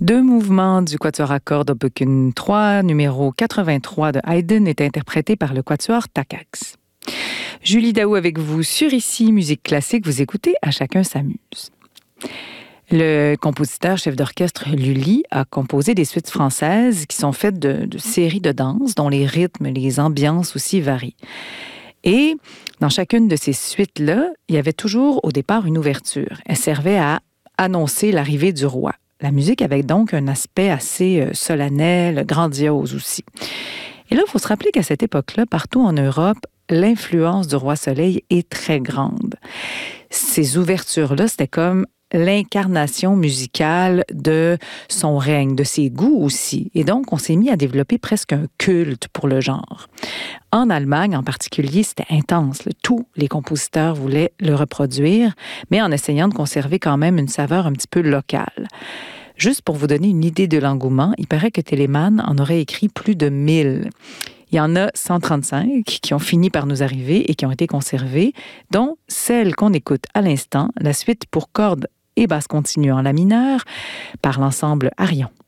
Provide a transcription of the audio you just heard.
Deux mouvements du quatuor à cordes opus 3, numéro 83 de Haydn, est interprété par le quatuor Takacs. Julie Daou avec vous sur Ici Musique Classique. Vous écoutez À chacun s'amuse. Le compositeur chef d'orchestre Lully a composé des suites françaises qui sont faites de séries de danse dont les rythmes, les ambiances aussi varient. Et dans chacune de ces suites-là, il y avait toujours au départ une ouverture. Elle servait à annoncer l'arrivée du roi. La musique avait donc un aspect assez solennel, grandiose aussi. Et là, il faut se rappeler qu'à cette époque-là, partout en Europe, l'influence du roi Soleil est très grande. Ces ouvertures-là, c'était comme l'incarnation musicale de son règne, de ses goûts aussi. Et donc, on s'est mis à développer presque un culte pour le genre. En Allemagne, en particulier, c'était intense. Tous les compositeurs voulaient le reproduire, mais en essayant de conserver quand même une saveur un petit peu locale. Juste pour vous donner une idée de l'engouement, il paraît que Telemann en aurait écrit plus de 1000. Il y en a 135 qui ont fini par nous arriver et qui ont été conservées, dont celle qu'on écoute à l'instant, la suite pour cordes et basse continue en la mineure, par l'ensemble Arion.